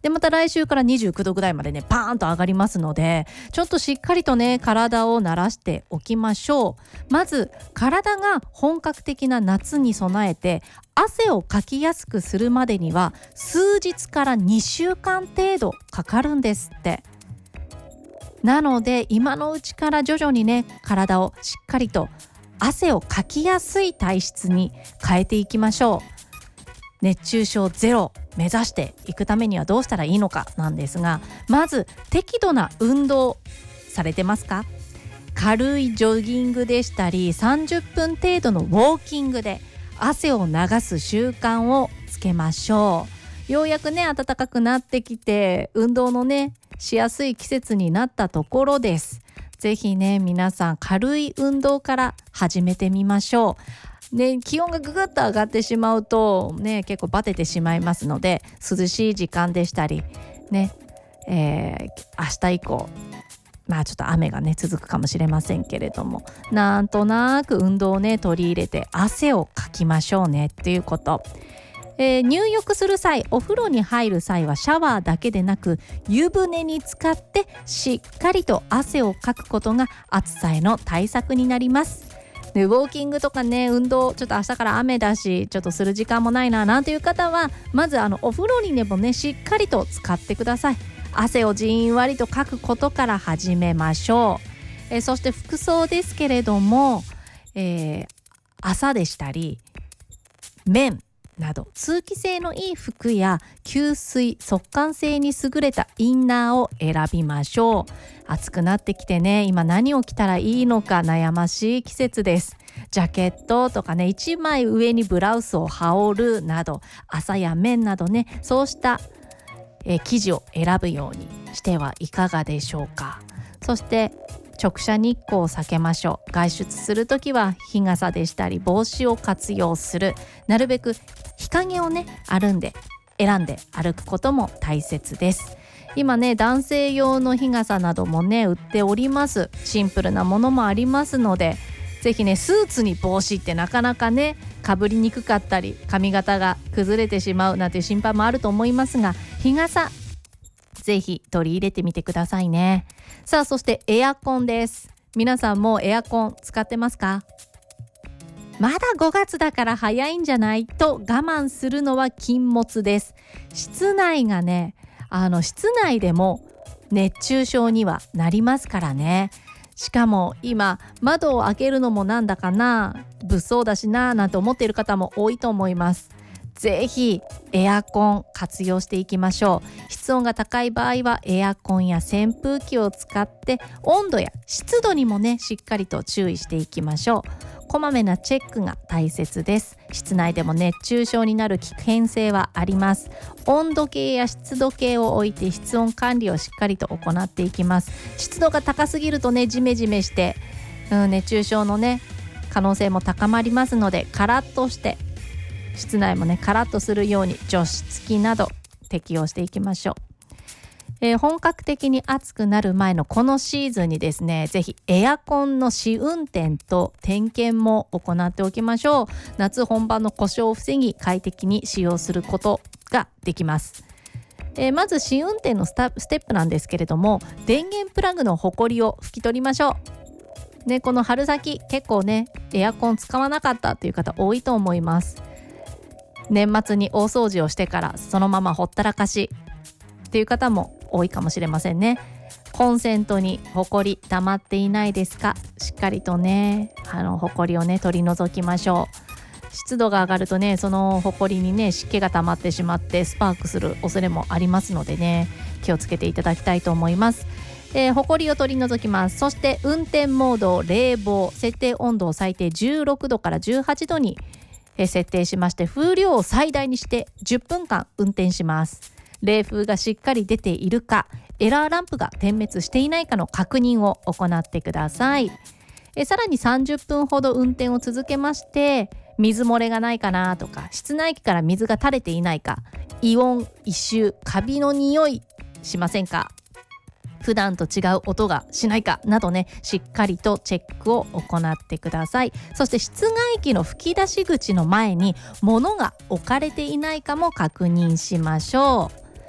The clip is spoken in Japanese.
でまた来週から29度ぐらいまでねパーンと上がりますので、ちょっとしっかりとね体を慣らしておきましょう。まず体が本格的な夏に備えて汗をかきやすくするまでには数日から2週間程度かかるんですって。なので今のうちから徐々にね体をしっかりと汗をかきやすい体質に変えていきましょう。熱中症ゼロ目指していくためにはどうしたらいいのかなんですが、まず適度な運動されてますか？軽いジョギングでしたり30分程度のウォーキングで汗を流す習慣をつけましょう。ようやくね暖かくなってきて運動のねしやすい季節になったところです。ぜひね皆さん軽い運動から始めてみましょう。気温がぐぐっと上がってしまうとね結構バテてしまいますので、涼しい時間でしたりね、明日以降ちょっと雨がね続くかもしれませんけれども、なんとなく運動をね取り入れて汗をかきましょうねっていうこと。入浴する際、お風呂に入る際はシャワーだけでなく湯船に浸かってしっかりと汗をかくことが暑さへの対策になります。でウォーキングとかね運動ちょっと明日から雨だしちょっとする時間もないななんていう方はまずお風呂にでもねしっかりと浸かってください。汗をじんわりとかくことから始めましょう。そして服装ですけれども、朝でしたり綿など通気性のいい服や吸水速乾性に優れたインナーを選びましょう。暑くなってきてね今何を着たらいいのか悩ましい季節です。ジャケットとかね1枚上にブラウスを羽織るなど麻や綿などねそうした生地を選ぶようにしてはいかがでしょうか。そして直射日光を避けましょう。外出するときは日傘でしたり帽子を活用する。なるべく日陰をね選んで歩くことも大切です。今ね男性用の日傘などもね売っております。シンプルなものもありますので、ぜひねスーツに帽子ってなかなかねかぶりにくかったり髪型が崩れてしまうなんていう心配もあると思いますが、日傘ぜひ取り入れてみてくださいね。さあそしてエアコンです。皆さんもエアコン使ってますか？まだ5月だから早いんじゃないと我慢するのは禁物です。室内がね室内でも熱中症にはなりますからね。しかも今窓を開けるのもなんだかな物騒だしななんて思っている方も多いと思います。ぜひエアコン活用していきましょう。室温が高い場合はエアコンや扇風機を使って温度や湿度にもねしっかりと注意していきましょう。こまめなチェックが大切です。室内でも熱中症になる危険性はあります。温度計や湿度計を置いて室温管理をしっかりと行っていきます。湿度が高すぎるとねジメジメして、熱中症のね可能性も高まりますので、カラッとして室内もねカラッとするように除湿機など適用していきましょう。本格的に暑くなる前のこのシーズンにですねぜひエアコンの試運転と点検も行っておきましょう。夏本番の故障を防ぎ快適に使用することができます。まず試運転のステップなんですけれども、電源プラグのホコリを拭き取りましょうね。この春先結構ねエアコン使わなかったという方多いと思います。年末に大掃除をしてからそのままほったらかしっていう方も多いかもしれませんね。コンセントにホコリ溜まっていないですか？しっかりとねホコリをね取り除きましょう。湿度が上がるとねそのホコリにね湿気が溜まってしまってスパークする恐れもありますのでね気をつけていただきたいと思います。ホコリを取り除きます。そして運転モード、冷房、設定温度を最低16度から18度に設定しまして風量を最大にして10分間運転します。冷風がしっかり出ているか、エラーランプが点滅していないかの確認を行ってください。さらに30分ほど運転を続けまして水漏れがないかなとか、室内機から水が垂れていないか、異音、異臭、カビの匂いしませんか、普段と違う音がしないかなどねしっかりとチェックを行ってください。そして室外機の吹き出し口の前に物が置かれていないかも確認しましょう。